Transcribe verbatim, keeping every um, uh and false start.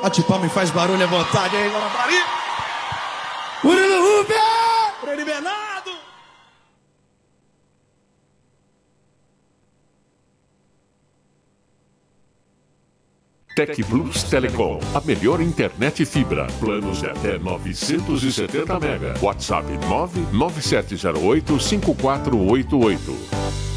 Bate palma e faz barulho à vontade aí, Guarapari. Murilo Rubio! Freddy Bernardo! Tec Plus Telecom, a melhor internet fibra. Planos de até novecentos e setenta mega. WhatsApp nove nove sete zero oito cinco quatro oito oito.